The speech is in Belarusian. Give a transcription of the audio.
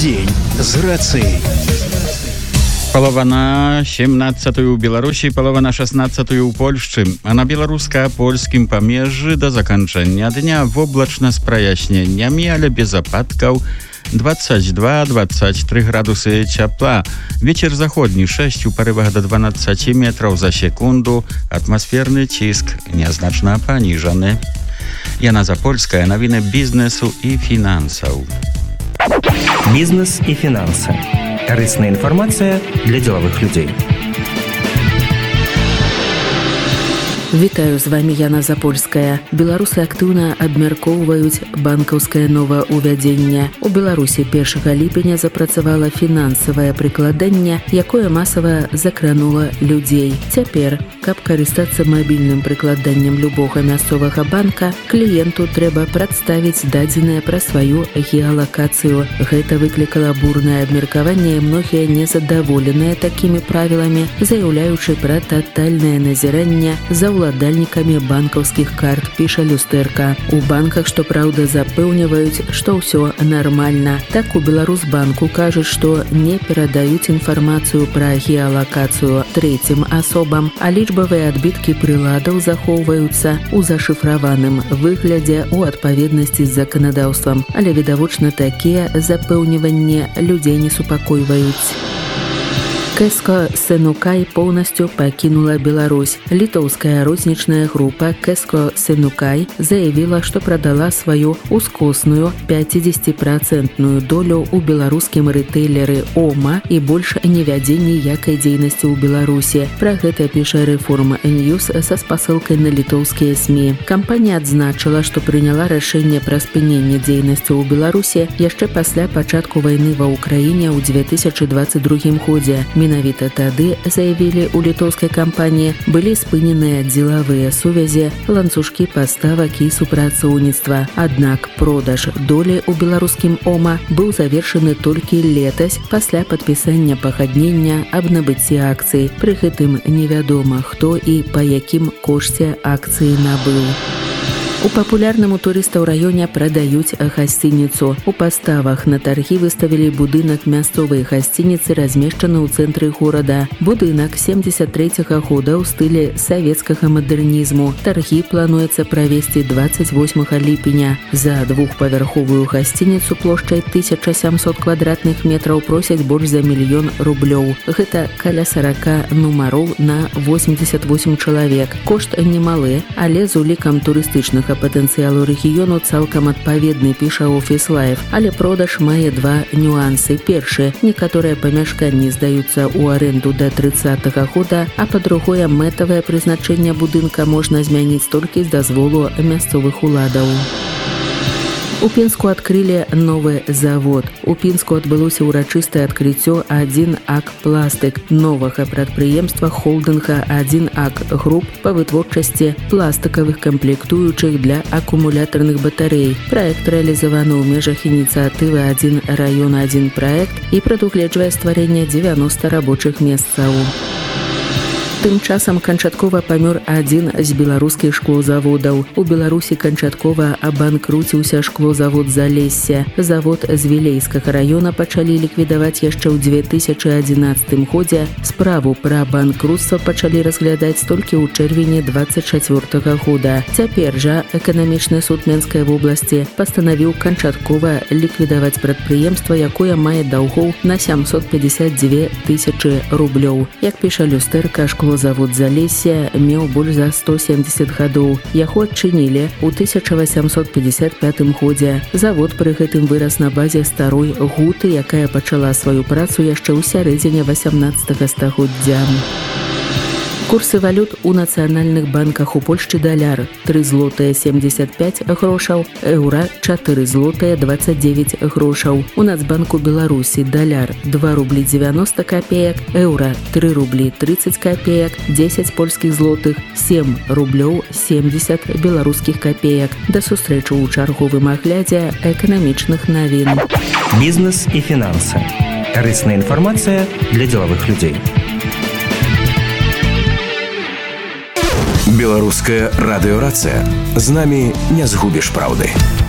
Дзень з рацыяй. Палова на 17-ю ў Беларусі, палова на 16-ю ў Польшчы. А на беларуска-польскім памежжы да заканчэння дня воблачна з праясненнямі, але без ападкаў. 22-23 градусы цяпла. Вецер заходні 6 у парывах до 12 метров за секунду. Атмасферны ціск нязначна паніжаны. Яна Запольская, навіны бізнесу і фінансаў. Бізнес і фінансы. Карысная інфармацыя для дзелавых людзей. Вітаю, з вами Яна Запольская. Беларусы актыўна абмяркоўваюць банкаўскае новаўвядзенне. У Беларусі 1 ліпеня запрацавала фінансавае прыкладанне, якое масава закранула людзей. Цяпер, каб карыстацца мабільным прыкладаннем любога мясцовага банка, кліенту трэба прадставіць дадзеныя пра сваю геалакацыю. Гэта выклікала бурнае абмеркаванне, і многія незадаволеныя такімі правіламі, заяўляючы пра татальнае назіранне за уладальнікамі банкаўскіх карт, піша Люстэрка. У банках, што праўда, запэўніваюць, што ўсё нармальна. Так у Беларусбанку кажуць, што не перадаюць інфармацыю пра геалакацыю трэцім асобам, а лічбавыя адбіткі прыладаў захоўваюцца ў зашыфраваным выглядзе ў адпаведнасці з заканадаўствам. Але відавочна такія запэўніванні людзей не супакойваюць. Кэско Сенукай поўнасцю пакінула Беларусь. Літоўская рознічная група Кэско Сенукай заявіла, што прадала сваю ускосную 50% долю ў беларускім рэтэйлеры ОМА і больш не вядзе ніякай дзейнасці ў Беларусі. Пра гэта піша Рэформ Ньюс са спасылкай на літоўскія СМІ. Кампанія адзначыла, што прыняла рашэнне пра спыненне дзейнасці ў Беларусі яшчэ пасля пачатку вайны ва ўкраіне ў 2022 годзе. Менавіта тады, заявілі ў літоўскай кампаніі, былі спыненыя дзелавыя сувязі, ланцужкі паставак і супрацоўніцтва. Аднак продаж долі ў беларускім ОМА быў завершаны толькі летась пасля падпісання пагаднення аб набыцці акцый. Пры гэтым невядома, хто і па якім кошце акцыі набыў. У папулярным у турыстаў раёне прадаюць гасцініцу. У паставах на таргі выставілі будынак мясцовай гасцініцы, размешчаны ў цэнтры горада. Будынак 73-го года ў стылі савецкага мадэрнізму. Таргі плануецца правесці 28 ліпеня. За двухпавярховую гасцініцу плошчай 1700 квадратных метраў просяць больш за 1 000 000 рублёў. Гэта каля 40 нумароў на 88 чалавек. Кошт немалы, але з улікам турыстычных патэнцыялу рэгіёну цалкам адпаведны, піша Офіс Лайф. Але продаж мае два нюансы. Першы, некаторыя памяшканні здаюцца ў арэнду да 30-го года, а па-другое, мэтавае прызначэнне будынка можна змяніць толькі з дазволу мясцовых уладаў. У Пінску адкрылі новы завод. У Пінску адбылося ўрачыстае адкрыццё 1АК Пластык, новага прадпрыемства холдынга 1АК Груп па вытворчасці пластыкавых камплектуючых для акумулятарных батарэй. Праект рэалізаваны ў межах ініцыятывы «Адзін раён, адзін праект» і прадугледжвае стварэнне 90 рабочых месцаў. Тым часам канчаткова памёр адзін з беларускіх шклозаводаў. У Беларусі канчаткова абанкруціўся шклозавод Залессе. Завод з Вілейскага раёна пачалі ліквідаваць яшчэ ў 2011 годзе. Справу пра банкрутства пачалі разглядаць толькі ў чэрвені 24 года. Цяпер жа эканамічны суд Менскай вобласці пастанавіў канчаткова ліквідаваць прадпрыемства, якое мае даўгоў на 752 000 рублёў. Як піша Люстэрка, завод Залессе меў больш за 170 гадоў. Яго адчынілі ў 1855 годзе. Завод пры гэтым вырас на базе старой гуты, якая пачала сваю працу яшчэ ў сярэдзіне 18 стагоддзя. Курсы валют у нацыянальных банках. У Польшчы даляр 3 злотыя 75 грошаў, еўра 4 злотыя 29 грошаў. У Нацбанку Беларусі даляр 2 рублі 90 копеек, еўра 3 рублі 30 копеек, 10 польскіх злотых, 7 рублёў 70 беларускіх копеек. Да сустрэчы ў чарговым аглядзе эканамічных навін. Бізнес і фінансы. Карысная інфармацыя для дзелавых людзей. Беларуская радыёрацыя. З намі не згубіш праўды.